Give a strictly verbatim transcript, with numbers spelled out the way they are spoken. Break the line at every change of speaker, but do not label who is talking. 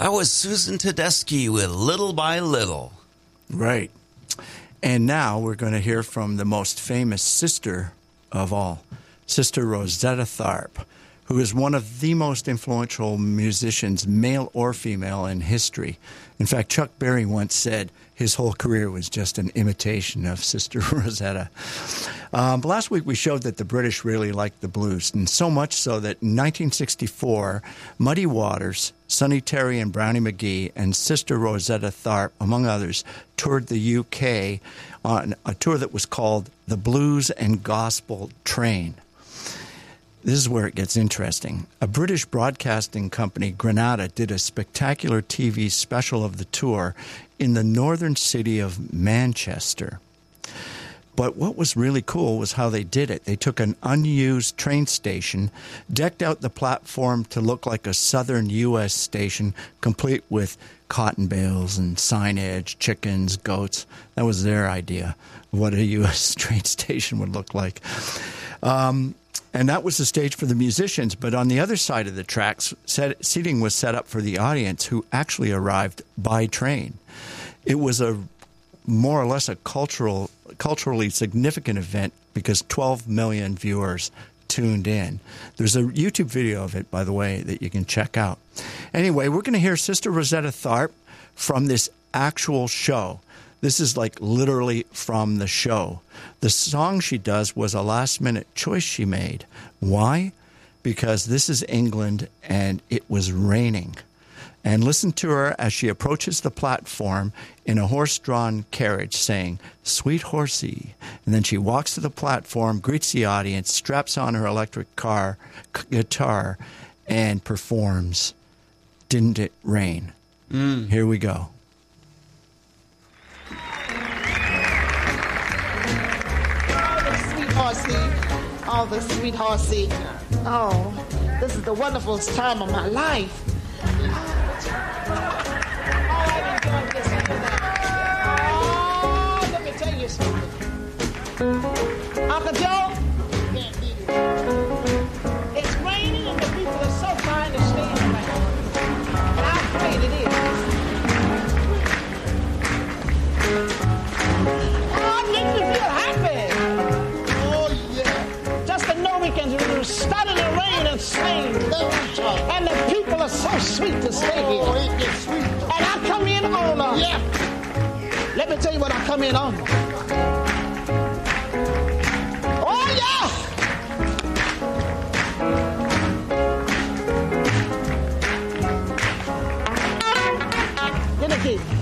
That was Susan Tedeschi with Little by Little.
Right. And now we're going to hear from the most famous sister of all, Sister Rosetta Tharpe, who is one of the most influential musicians, male or female, in history. In fact, Chuck Berry once said his whole career was just an imitation of Sister Rosetta. Um, last week we showed that the British really liked the blues, and so much so that in nineteen sixty-four, Muddy Waters, Sonny Terry and Brownie McGhee, and Sister Rosetta Tharpe, among others, toured the U K on a tour that was called the Blues and Gospel Train. This is where it gets interesting. A British broadcasting company, Granada, did a spectacular T V special of the tour in the northern city of Manchester. But what was really cool was how they did it. They took an unused train station, decked out the platform to look like a southern U S station, complete with cotton bales and signage, chickens, goats. That was their idea of what a U S train station would look like. Um... And that was the stage for the musicians. But on the other side of the tracks, set, seating was set up for the audience, who actually arrived by train. It was a more or less a cultural, culturally significant event because twelve million viewers tuned in. There's a YouTube video of it, by the way, that you can check out. Anyway, we're going to hear Sister Rosetta Tharpe from this actual show. This is like literally from the show. The song she does was a last-minute choice she made. Why? Because this is England and it was raining. And listen to her as she approaches the platform in a horse-drawn carriage saying, "Sweet horsey." And then she walks to the platform, greets the audience, straps on her electric car guitar, and performs "Didn't It Rain?" Mm. Here we go.
Horsey, oh, the sweet horsey. Oh, this is the wonderful time of my life. Oh, I enjoyed this. Oh, let me tell you something. Uncle Joe, you can't beat it. It's raining and the people are so fine to stay around. And I'm afraid it is. Oh, it makes me feel happy. We can start in the rain and sing. And the people are so sweet to stay here. And I come in on a... Yeah. Let me tell you what I come in on. Oh, yeah! Get a key.